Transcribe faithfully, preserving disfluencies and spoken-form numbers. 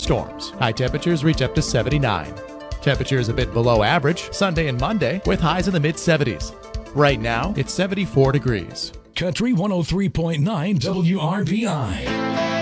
thunderstorms. High temperatures reach up to seventy-nine. Temperatures a bit below average Sunday and Monday with highs in the mid seventies. Right now, it's seventy-four degrees. Country one oh three point nine W R B I.